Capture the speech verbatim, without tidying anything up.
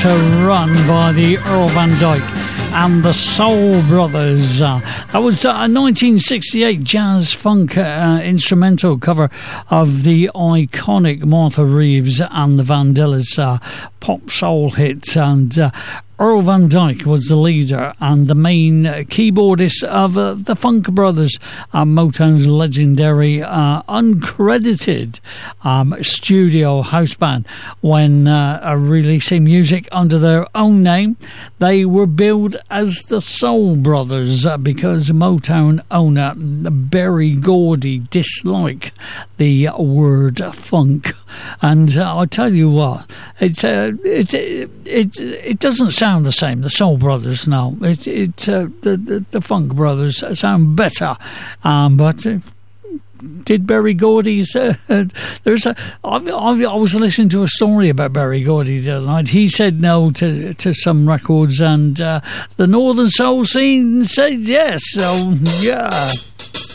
to Run by the Earl Van Dyke and the Soul Brothers. Uh, that was a nineteen sixty-eight jazz funk uh, instrumental cover of the iconic Martha Reeves and the Vandellas uh, pop soul hit. And uh, Earl Van Dyke was the leader and the main keyboardist of uh, the Funk Brothers, uh, Motown's legendary uh, uncredited um, studio house band. When uh, releasing music under their own name, they were billed as the Soul Brothers uh, because Motown owner Berry Gordy disliked the word funk. And uh, I tell you what, it's uh, it, it it it doesn't sound the same. The Soul Brothers, no, it it uh, the, the the Funk Brothers sound better. Um, but uh, did Berry Gordy's? Uh, there's a. I, I, I was listening to a story about Berry Gordy the other night. He said no to to some records, and uh, the Northern Soul scene said yes. So yeah.